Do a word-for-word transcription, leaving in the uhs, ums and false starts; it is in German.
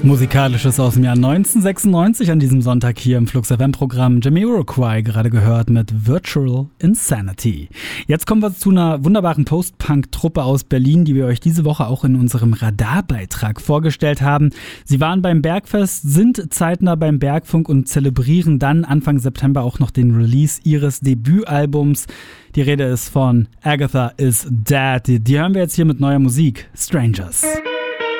Musikalisches aus dem Jahr neunzehnhundertsechsundneunzig an diesem Sonntag hier im Flux F M-Programm. Jamiroquai gerade gehört mit Virtual Insanity. Jetzt kommen wir zu einer wunderbaren Post-Punk-Truppe aus Berlin, die wir euch diese Woche auch in unserem Radarbeitrag vorgestellt haben. Sie waren beim Bergfest, sind zeitnah beim Bergfunk und zelebrieren dann Anfang September auch noch den Release ihres Debütalbums. Die Rede ist von Agatha is Dead. Die hören wir jetzt hier mit neuer Musik. Strangers.